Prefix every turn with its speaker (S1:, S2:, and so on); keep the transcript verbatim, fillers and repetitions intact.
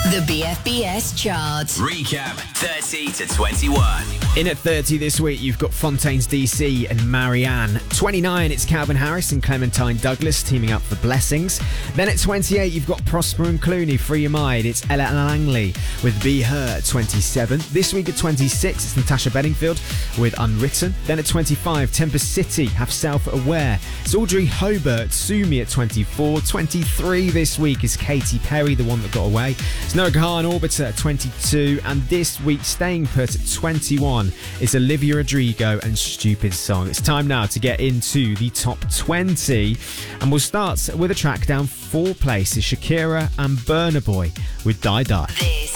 S1: The B F B S chart.
S2: Recap thirty to twenty-one.
S3: In at thirty this week, you've got Fontaines D C and Marianne. twenty-nine, it's Calvin Harris and Clementine Douglas teaming up for Blessings. Then at twenty-eight, you've got Prosper and Clooney, Free Your Mind. It's Ella Langley with Be Her at twenty-seven. This week at twenty-six, it's Natasha Bedingfield with Unwritten. Then at twenty-five, Tempest City, Have Self-Aware. It's Audrey Hobart, Sue Me at twenty-four. twenty-three this week is Katy Perry, The One That Got Away. It's Noah Kahan, Orbiter at twenty-two. And this week, staying put at twenty-one, is Olivia Rodrigo and Stupid Song. It's time now to get into the top twenty. And we'll start with a track down four places, Shakira and Burna Boy with Die Die.
S1: This